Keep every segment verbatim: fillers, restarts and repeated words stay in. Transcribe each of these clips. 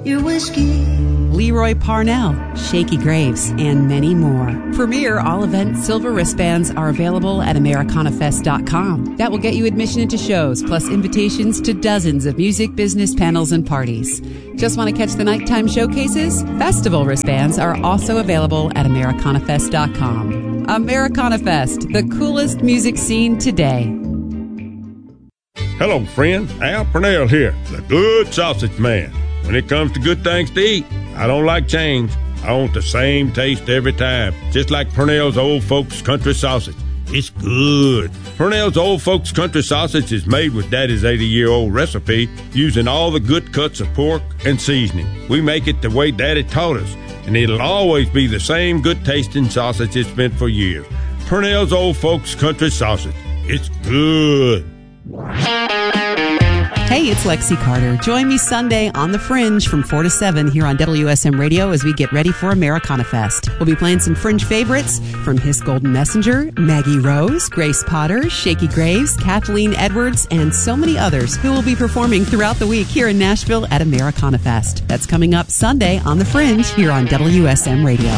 your whiskey. Leroy Parnell, Shaky Graves, and many more. Premier all-event silver wristbands are available at Americana Fest dot com. That will get you admission into shows, plus invitations to dozens of music, business, panels, and parties. Just want to catch the nighttime showcases? Festival wristbands are also available at Americana Fest dot com. Americana Fest, the coolest music scene today. Hello, friends. Al Purnell here, the good sausage man. When it comes to good things to eat, I don't like change. I want the same taste every time, just like Purnell's Old Folks Country Sausage. It's good. Purnell's Old Folks Country Sausage is made with Daddy's eighty-year-old recipe, using all the good cuts of pork and seasoning. We make it the way Daddy taught us, and it'll always be the same good-tasting sausage it's been for years. Purnell's Old Folks Country Sausage. It's good. Hey, it's Lexi Carter. Join me Sunday on The Fringe from four to seven here on W S M Radio as we get ready for Americana Fest. We'll be playing some Fringe favorites from His Golden Messenger, Maggie Rose, Grace Potter, Shaky Graves, Kathleen Edwards, and so many others who will be performing throughout the week here in Nashville at Americana Fest. That's coming up Sunday on The Fringe here on W S M Radio.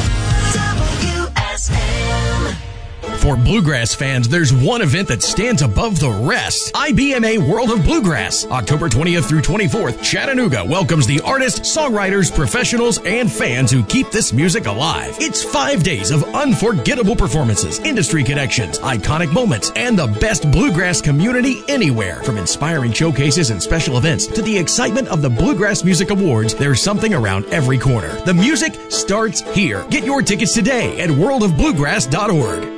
For bluegrass fans, there's one event that stands above the rest. I B M A World of Bluegrass. October twentieth through twenty-fourth, Chattanooga welcomes the artists, songwriters, professionals, and fans who keep this music alive. It's five days of unforgettable performances, industry connections, iconic moments, and the best bluegrass community anywhere. From inspiring showcases and special events to the excitement of the Bluegrass Music Awards, there's something around every corner. The music starts here. Get your tickets today at world of bluegrass dot org.